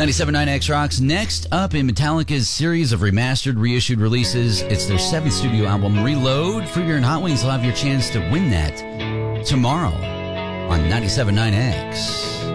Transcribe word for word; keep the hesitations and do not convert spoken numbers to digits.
ninety-seven point nine X Rocks. Next up in Metallica's series of remastered, reissued releases, it's their seventh studio album, Reload. Fruitier and Hot Wings will have your chance to win that tomorrow on ninety-seven point nine X.